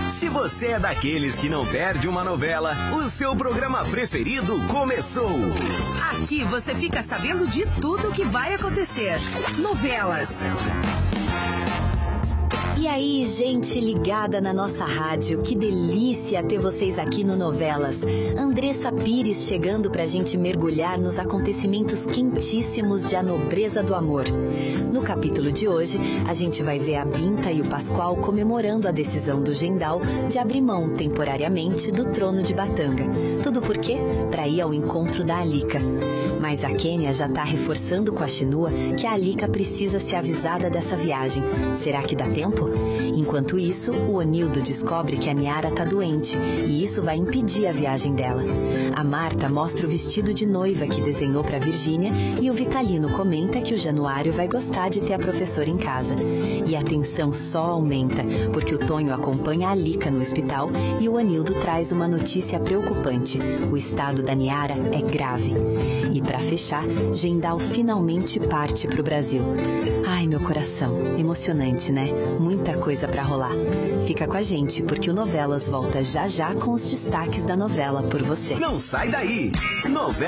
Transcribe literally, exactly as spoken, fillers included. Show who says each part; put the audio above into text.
Speaker 1: Se você é daqueles que não perde uma novela, o seu programa preferido começou.
Speaker 2: Aqui você fica sabendo de tudo que vai acontecer. Novelas.
Speaker 3: E aí, gente ligada na nossa rádio, que delícia ter vocês aqui no Novelas. Andressa Pires chegando pra gente mergulhar nos acontecimentos quentíssimos de A Nobreza do Amor. No capítulo de hoje, a gente vai ver a Binta e o Pascoal comemorando a decisão do Gendal de abrir mão temporariamente do trono de Batanga. Tudo por quê? Pra ir ao encontro da Alica. Mas a Kênia já tá reforçando com a Chinua que a Alica precisa ser avisada dessa viagem. Será que dá tempo? Enquanto isso, o Onildo descobre que a Niara tá doente e isso vai impedir a viagem dela. A Marta mostra o vestido de noiva que desenhou pra Virgínia e o Vitalino comenta que o Januário vai gostar de ter a professora em casa. E a tensão só aumenta, porque o Tonho acompanha a Alica no hospital e o Onildo traz uma notícia preocupante. O estado da Niara é grave. E pra fechar, Gendal finalmente parte pro Brasil. Ai, meu coração, emocionante, né? Muita coisa pra rolar. Fica com a gente, porque o Novelas volta já já com os destaques da novela por você.
Speaker 1: Não sai daí! Novela